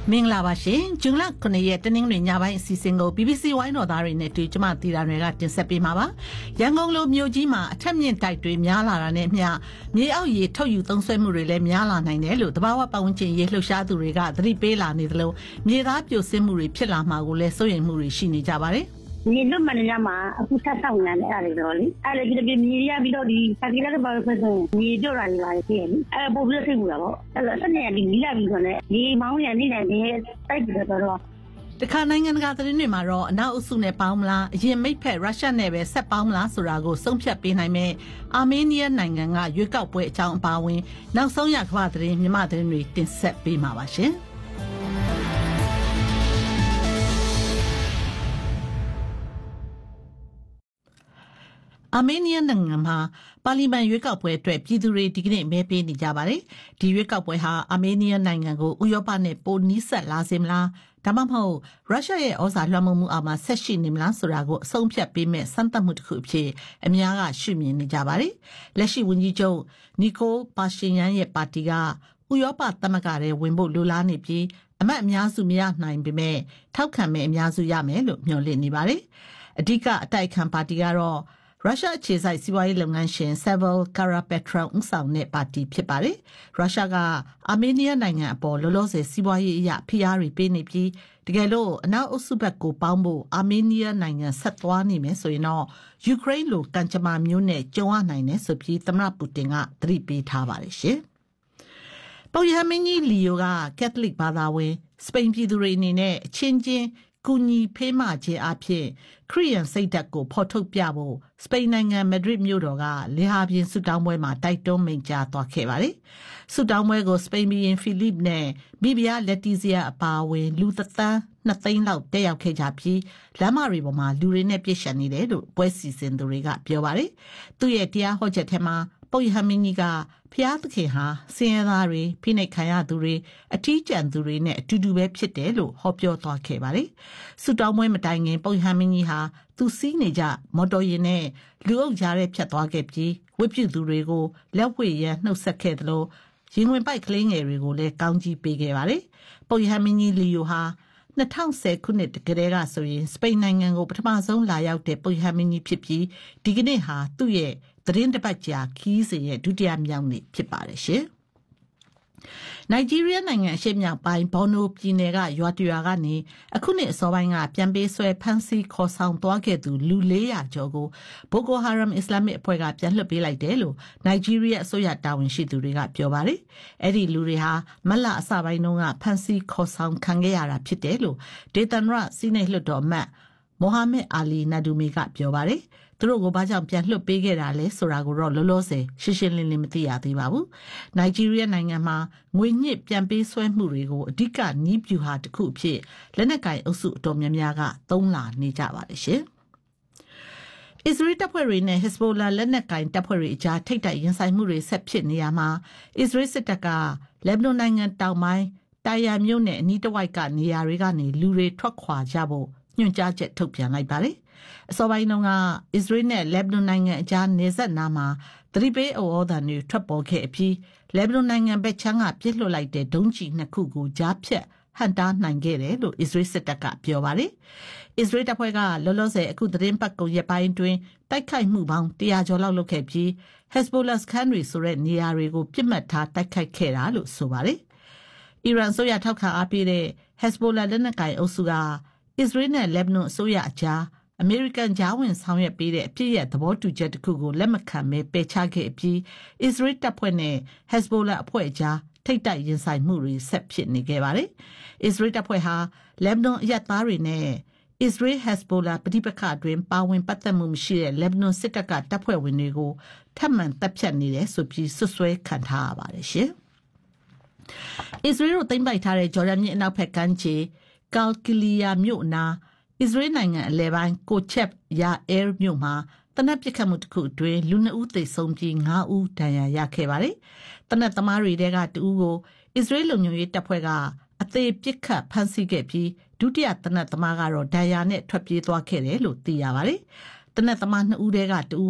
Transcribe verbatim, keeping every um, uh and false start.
မင်္ဂလာပါရှင်ဂျွန်လခုနှစ်ရက်တနင်္ဂနွေညပိုင်းအစီအစဉ်ကို B B C ဝိုင်းတော်သားတွေနဲ့တွေ့ကျမတီတာတွေကတင်ဆက်ပေးမှာပါရန်ကုန်လိုမြို့ကြီးမှာအထက်မြင့်တိုက်တွေများလာတာနဲ့အမျှမြေအောက်ရေထုတ်ယူသုံးစွဲမှုတွေလည်းများလာနိုင်တယ်လို့တဘာဝပတ်ဝန်းကျင်ရေးလှုပ်ရှားသူတွေကသတိပေးလာနေသလိုမြေသားပြိုဆင်းမှုတွေဖြစ်လာမှာကိုလည်းစိုးရိမ်မှုတွေရှိနေကြပါတယ်မြေလွတ်မှန်ရမှာအခုဆက်ဆောင်နေတယ်အဲ့ဒါတော့လေအဲ့လေဒီမြေရပြီးတော့ဒီစကီလာကဘာလို့ဆိုမြေပြောတာနေပါလေအဲ့ပို့ပြီးသိဘူးလားပေါ့အဲ့တော့ဆက်နေဒီမိလာပြီးဆိုတော့ဒီမောင်းရနေနေတိုက်ပြီးတော့တခါနိုင်ငံတကာသတင်းတွေမှာတော့အနောက်အုပ်စုနဲ့ပေါင်းမလားအရင်မိတ်ဖက်ရုရှားနဲ့ပဲဆက်ပေါင်းမလားဆိုတာကိုဆုံးဖြတ်ပေးနိုင်မဲ့အာမေးနီးယားနိုင်ငံကရွေးကောက်ပွဲအကြောင်းအပါအဝင်နောက်ဆုံးရကမ္ဘာသတင်းမြန်မာသတင်းတွေတင်ဆက်ပေးမှာပါရှင်အာမေးနီးယားနိုင်ငံမှာပါလီမန်ရွေးကောက်ပွဲအတွက်ပြည်သူတွေဒီကနေ့မဲပေးနေကြပါတယ်။ဒီရွေးကောက်ပွဲဟာအာမေးနီးယားနိုင်ငံကိုဥရောပနဲ့ပိုနီးစပ်လာစေမလားဒါမှမဟုတ်ရုရှားရဲ့ဩဇာလွှမ်းမိုးမှုအောက်မှာဆက်ရှိနေမလားဆိုတာကိုအဆုံးဖြတ်ပေးမဲ့စမ်းသပ်မှုတစ်ခုအဖြစ်အများကရှုမြင်နေကြပါတယ်။လက်ရှိဝန်ကြီးချုပ်နီကိုပါရှင်ယန်ရဲ့ပါတီကဥရောပသမဂ္ဂထဲဝင်ဖို့လိုလားနေပြီးအမတ်အများစုမရနိုင်ပေမဲ့ထောက်ခံမဲ့အများစုရမယ်လို့မျှော်လင့်နေပါတယ်။အဓိကအတိုက်ခံပါတီကတော့ရုရှားအခြေစိုက်စီးပွားရေးလုပ်ငန်းရှင် Savel Karapetran ဦးဆောင်တဲ့ပါတီဖြစ်ပါတယ်။ရုရှားကအာမေးနီးယားနိုင်ငံအပေါ်လောလောဆယ်စီးပွားရေးအရဖိအားတွေပေးနေပြီးတကယ်လို့အနောက်အုပ်စုဘက်ကိုပေါင်းဖို့အာမေးနီးယားနိုင်ငံဆက်သွားနေမယ်ဆိုရင်တော့ယူကရိန်းလိုကံကြမ္မာမျိုးနဲ့ကြုံရနိုင်တယ်ဆိုပြီးသမ္မတပူတင်ကသတိပေးထားပါတယ်ရှင်။ပုပ်ရဟန်းမင်းကြီးလီယိုကကက်သလစ်ဘာသာဝင်စပိန်ပြည်သူတွေအနေနဲ့အချင်းချင်းကူညီဖေးမခြင်းအဖြစ်ခရစ်ယာန်စိတ်ဓာတ်ကိုဖော်ထုတ်ပြဖို့စပိန်နိုင်ငံမက်ဒရစ်မြို့တော်ကလေဟာပြင်ဆုတောင်းပွဲမှာတိုက်တွန်းမိန့်ကြားသွားခဲ့ပါတယ်။ဆုတောင်းပွဲကိုစပိန်ဘီရင်ဖီလစ်နဲ့မိဖုရားလက်တီဇီယာအပါအဝင်လူသန်းနှစ်သိန်းလောက်တက်ရောက်ခဲ့ကြပြီးလမ်းမတွေပေါ်မှာလူတွေနဲ့ပြည့်ရှံနေတယ်လို့ပွဲစီစဉ်သူတွေကပြောပါတယ်။သူ့ရဲ့တရားဟောချက်ထဲမှာပုပ်ရဟန်းမင်းကြီးကဖျားသခင်ဟာဆင်းရဲသားတွေဖိနှိပ်ခံရသူတွေအထီးကျန်သူတွေနဲ့အတူတူပဲဖြစ်တယ်လို့ဟောပြောသွားခဲ့ပါတယ်။ဆုတောင်းပွဲမတိုင်ခင်ပုပ်ရဟန်းမင်းကြီးဟာသူစီးနေကြမော်တော်ယာဉ်နဲ့လူအုပ်ကြားထဲဖြတ်သွားခဲ့ပြီးဝတ်ပြုသူတွေကိုလက်ဝှေ့ရန်နှုတ်ဆက်ခဲ့သလိုရင်ဝင်ပိုက်ကလေးငယ်တွေကိုလည်းကောင်းကြီးပေးခဲ့ပါတယ်။ပုပ်ရဟန်းမင်းကြီးလီယိုဟာ၂၀၁၀ခုနှစ်ကတည်းကဆိုရင်စပိန်နိုင်ငံကိုပထမဆုံးလာရောက်တဲ့ပုပ်ရဟန်းမင်းကြီးဖြစ်ပြီးဒီကနေ့ဟာသူ့ရဲ့သတင်းတစ်ပတ်ကြာခီးစဉ်ရဲ့ဒုတိယမြောက်နေ့ဖြစ်ပါတယ်ရှင်။နိုင်ဂျီးရီးယားနိုင်ငံအရှေ့မြောက်ပိုင်းဘော်နိုပြည်နယ်ကရွာတရွာကနေအခုနှစ်အစောပိုင်းကပြန်ပေးဆွဲဖမ်းဆီးခေါ်ဆောင်သွားခဲ့သူလူ၄ရာကျော်ကိုဘိုကိုဟာရမ်အစ္စလာမစ်အဖွဲ့ကပြန်လွှတ်ပေးလိုက်တယ်လို့နိုင်ဂျီးရီးယားအစိုးရတာဝန်ရှိသူတွေကပြောပါတယ်။အဲ့ဒီလူတွေဟာမတ်လအစပိုင်းတုန်းကဖမ်းဆီးခေါ်ဆောင်ခံခဲ့ရတာဖြစ်တယ်လို့ဒေသန္တရစီးနိတ်လွှတ်တော်အမတ်မိုဟာမက်အာလီနာဒူမီကပြောပါတယ်။သူတို့ကိုဘာကြောင့်ပြန်လွှတ်ပေးခဲ့တာလဲဆိုတာကိုတော့လောလောဆယ်ရှင်းရှင်းလင်းလင်းမသိရသေးပါဘူး။နိုင်ဂျီးရီးယားနိုင်ငံမှာငွေညှစ်ပြန်ပေးဆွဲမှုတွေကိုအဓိကနီးဗျူဟာတစ်ခုအဖြစ်လက်နက်ကင်အုပ်စုအတော်များများကသုံးလာနေကြပါတယ်ရှင်။အစ္စရေးတပ်ဖွဲ့တွေနဲ့ Hezbollah လက်နက်ကင်တပ်ဖွဲ့တွေအကြားထိပ်တိုက်ရင်ဆိုင်မှုတွေဆက်ဖြစ်နေရမှာအစ္စရေးစစ်တပ်ကလက်ဘနွန်နိုင်ငံတောင်ပိုင်းတာယာမြို့နယ်အနီးတစ်ဝိုက်ကနေရာတွေကနေလူတွေထွက်ခွာကြဖို့ညွှန်ကြားချက်ထုတ်ပြန်လိုက်ပါတယ်။အစောပိုင်းတုန်းကအစ္စရေးနဲ့လက်ဘနွန်နိုင်ငံအကြားနေဆက်နာမှာသတိပေးဩဩသံတွေထွက်ပေါ်ခဲ့အပြီးလက်ဘနွန်နိုင်ငံဘက်ခြမ်းကပြစ်လွှတ်လိုက်တဲ့ဒုံးကျည်နှစ်ခုကိုကြားဖြတ်ဟန်တားနိုင်ခဲ့တယ်လို့အစ္စရေးစစ်တပ်ကပြောပါတယ်။အစ္စရေးတပ်ဖွဲ့ကလောလောဆယ်အခုသတင်းပတ်ကုန်ရက်ပိုင်းတွင်တိုက်ခိုက်မှုပေါင်းတရာကျော်လောက်လုပ်ခဲ့ပြီး Hezbollah စခန်းတွေဆိုတဲ့နေရာတွေကိုပြစ်မှတ်ထားတိုက်ခိုက်ခဲ့တာလို့ဆိုပါတယ်။အီရန်ဆိုရထောက်ခံအားပေးတဲ့ Hezbollah လက်နက်ကိုင်အုပ်စုကအစ္စရေးနဲ့လက်ဘနွန်အစိုးရအကြားအမေရိကန်ကြားဝင်ဆောင်ရွက်ပေးတဲ့အပြည့်ရဲ့သဘောတူချက်တစ်ခုကိုလက်မခံဘဲပယ်ချခဲ့အပြီးအစ္စရေးတပ်ဖွဲ့နဲ့ Hezbollah အဖွဲ့အကြားထိပ်တိုက်ရင်ဆိုင်မှုတွေဆက်ဖြစ်နေခဲ့ပါတယ်။အစ္စရေးတပ်ဖွဲ့ဟာလက်ဘနွန်အရပ်သားတွေနဲ့အစ္စရေး Hezbollah ပဋိပက္ခအတွင်းပါဝင်ပတ်သက်မှုမရှိတဲ့လက်ဘနွန်စစ်တပ်ကတပ်ဖွဲ့ဝင်တွေကိုထပ်မံတပ်ဖြတ်နေတယ်ဆိုပြီးဆွဆွဲခံထားရပါတယ်ရှင်။အစ္စရေးတို့သိမ်းပိုက်ထားတဲ့ဂျော်ဒန်မြစ်အနောက်ဘက်ကမ်းခြေကာလ်ကီလီယာမြို့နာအစ္စရေးနိုင်ငံအလဲပိုင်းကိုချက်ယာအဲမြို့မှာတနက်ပစ်ခတ်မှုတစ်ခုအတွင်းလူနှစ်ဦးသေဆုံးပြီးငါးဦးဒဏ်ရာရခဲ့ပါတယ်။တနက်သမားတွေတဲကတူဦးကိုအစ္စရေးလုံခြုံရေးတပ်ဖွဲ့ကအသေးပစ်ခတ်ဖမ်းဆီးခဲ့ပြီးဒုတိယတနက်သမားကတော့ဒဏ်ရာနဲ့ထွက်ပြေးသွားခဲ့တယ်လို့သိရပါတယ်။တနက်သမားနှစ်ဦးတဲကတူ